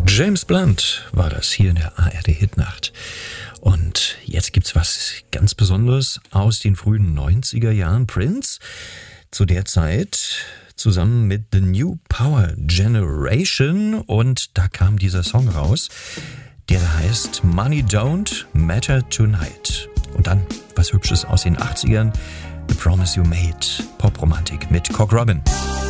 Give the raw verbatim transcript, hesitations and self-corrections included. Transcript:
James Blunt war das hier in der A R D-Hitnacht. Und jetzt gibt's was ganz Besonderes aus den frühen neunziger Jahren. Prince, zu der Zeit zusammen mit The New Power Generation. Und da kam dieser Song raus, der heißt Money Don't Matter Tonight. Und dann was Hübsches aus den achtzigern. The Promise You Made, Popromantik mit Cock Robin.